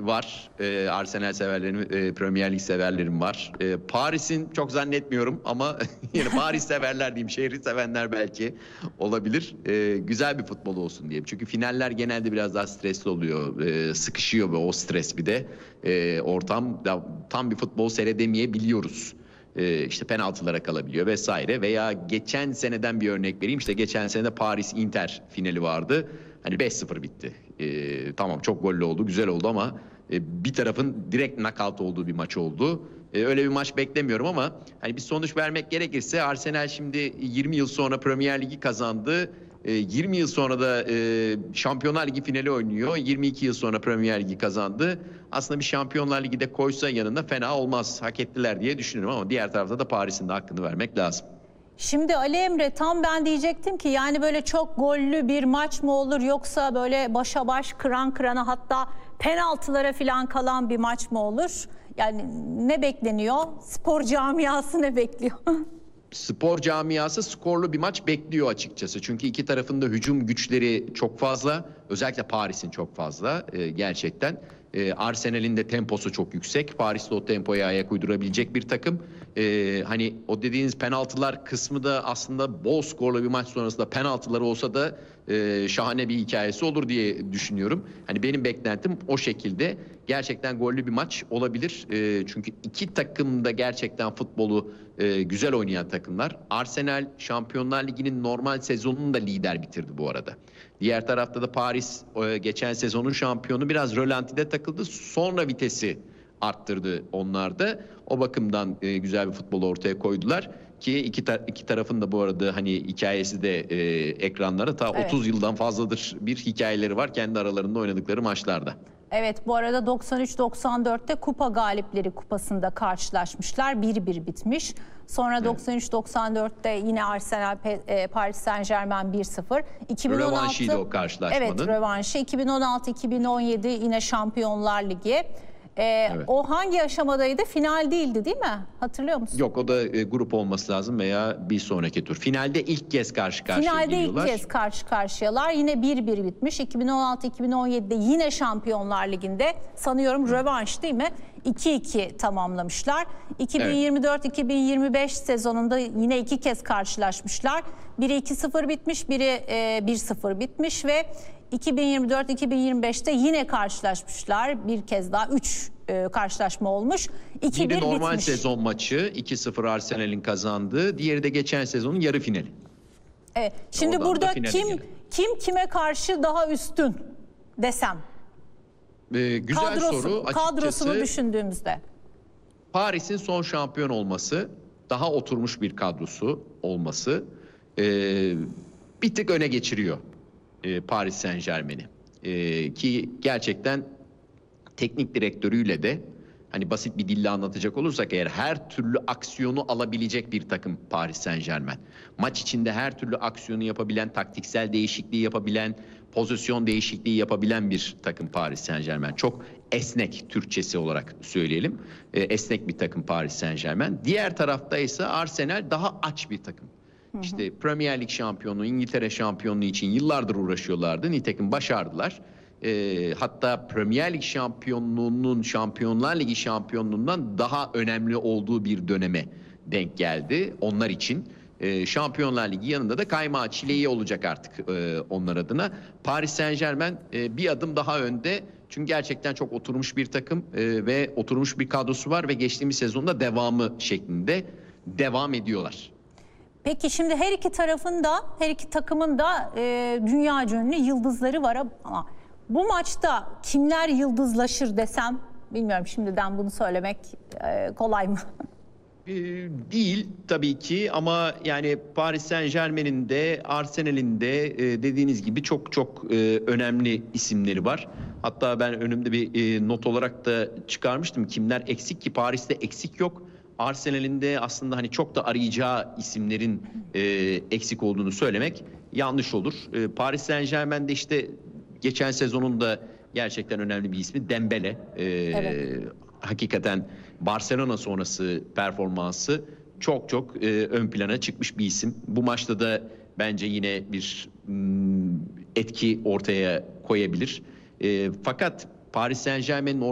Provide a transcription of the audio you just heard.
var. Arsenal severlerim, Premier Lig severlerim var. Paris'in çok zannetmiyorum ama yani Paris severler diyeyim, şehri sevenler belki olabilir. Güzel bir futbol olsun diye. Çünkü finaller genelde biraz daha stresli oluyor. Sıkışıyor ve o stres bir de ortam tam bir futbol seyredemeyebiliyoruz. İşte penaltılara kalabiliyor vesaire. Veya geçen seneden bir örnek vereyim. İşte geçen sene Paris-Inter finali vardı. Hani 5-0 bitti. Tamam, çok gollü oldu, güzel oldu ama bir tarafın direkt knockout olduğu bir maç oldu. Öyle bir maç beklemiyorum ama hani bir sonuç vermek gerekirse Arsenal şimdi 20 yıl sonra Premier Ligi kazandı. 20 yıl sonra da Şampiyonlar Ligi finali oynuyor. 22 yıl sonra Premier Ligi kazandı. Aslında bir Şampiyonlar Ligi de koysa yanında fena olmaz. Hak ettiler diye düşünüyorum ama diğer tarafta da Paris'in de hakkını vermek lazım. Şimdi Ali Emre, tam ben diyecektim ki yani böyle çok gollü bir maç mı olur, yoksa böyle başa baş, kıran kırana, hatta penaltılara falan kalan bir maç mı olur? Yani ne bekleniyor? Spor camiası ne bekliyor? Spor camiası skorlu bir maç bekliyor açıkçası. Çünkü iki tarafın da hücum güçleri çok fazla. Özellikle Paris'in çok fazla gerçekten. Arsenal'in de temposu çok yüksek. Paris de o tempoya ayak uydurabilecek bir takım. Hani o dediğiniz penaltılar kısmı da aslında bol skorlu bir maç sonrasında penaltılar olsa da şahane bir hikayesi olur diye düşünüyorum. Hani benim beklentim o şekilde. Gerçekten gollü bir maç olabilir. Çünkü iki takım da gerçekten futbolu güzel oynayan takımlar. Arsenal Şampiyonlar Ligi'nin normal sezonunu da lider bitirdi bu arada. Diğer tarafta da Paris geçen sezonun şampiyonu, biraz rölantide takıldı. Sonra vitesi arttırdı onlar da. O bakımdan güzel bir futbol ortaya koydular. Ki iki tarafın da bu arada hani hikayesi de ekranlara Evet. 30 yıldan fazladır bir hikayeleri var kendi aralarında oynadıkları maçlarda. Evet, bu arada 93-94'te kupa galipleri kupasında karşılaşmışlar. 1-1 bitmiş. Sonra 93-94'te yine Arsenal Paris Saint-Germain 1-0. 2016 Rövanşıydı o karşılaşmanın. Evet, rövanşı. 2016-2017 yine Şampiyonlar Ligi. Evet. O hangi aşamadaydı? Final değildi değil mi? Hatırlıyor musun? Yok, o da grup olması lazım veya bir sonraki tur. Finalde ilk kez karşı karşıya Finalde geliyorlar. ilk kez karşı karşıyalar. Yine 1-1 bitmiş. 2016-2017'de yine Şampiyonlar Ligi'nde sanıyorum rövanş değil mi? 2-2 tamamlamışlar. 2024-2025 sezonunda yine iki kez karşılaşmışlar. Biri 2-0 bitmiş, biri 1-0 bitmiş ve 2024-2025'te yine karşılaşmışlar. Bir kez daha 3 karşılaşma olmuş. 2-1 Biri normal bitmiş. sezon maçı 2-0 Arsenal'in kazandığı. Diğeri de geçen sezonun yarı finali. Evet. Şimdi Oradan da burada finale geldi. kim kime karşı daha üstün desem? Güzel soru. Kadrosunu Açıkçası düşündüğümüzde. Paris'in son şampiyon olması, daha oturmuş bir kadrosu olması bir tık öne geçiriyor Paris Saint-Germain'i. Ki gerçekten teknik direktörüyle de hani basit bir dille anlatacak olursak eğer, her türlü aksiyonu alabilecek bir takım Paris Saint-Germain. Maç içinde her türlü aksiyonu yapabilen, taktiksel değişikliği yapabilen, pozisyon değişikliği yapabilen bir takım Paris Saint-Germain. Çok esnek, Türkçesi olarak söyleyelim. Esnek bir takım Paris Saint-Germain. Diğer tarafta ise Arsenal daha aç bir takım. İşte Premier Lig şampiyonluğu, İngiltere şampiyonluğu için yıllardır uğraşıyorlardı. Nitekim başardılar. Hatta Premier Lig şampiyonluğunun Şampiyonlar Ligi şampiyonluğundan daha önemli olduğu bir döneme denk geldi onlar için. Şampiyonlar Ligi yanında da kaymağı çileği olacak artık onlar adına. Paris Saint-Germain bir adım daha önde. Çünkü gerçekten çok oturmuş bir takım ve oturmuş bir kadrosu var ve geçtiğimiz sezonda devamı şeklinde devam ediyorlar. Peki şimdi her iki tarafın da, her iki takımın da dünyaca ünlü yıldızları var ama bu maçta kimler yıldızlaşır desem, bilmiyorum, şimdiden bunu söylemek kolay mı? Değil tabii ki ama yani Paris Saint-Germain'in de Arsenal'in de dediğiniz gibi çok çok önemli isimleri var. Hatta ben önümde bir not olarak da çıkarmıştım. Kimler eksik ki? Paris'te eksik yok. Arsenal'in de aslında hani çok da arayacağı isimlerin eksik olduğunu söylemek yanlış olur. Paris Saint-Germain'de işte geçen sezonun da gerçekten önemli bir ismi Dembele. Evet. Hakikaten Barcelona sonrası performansı çok çok ön plana çıkmış bir isim. Bu maçta da bence yine bir etki ortaya koyabilir. Fakat Paris Saint-Germain'in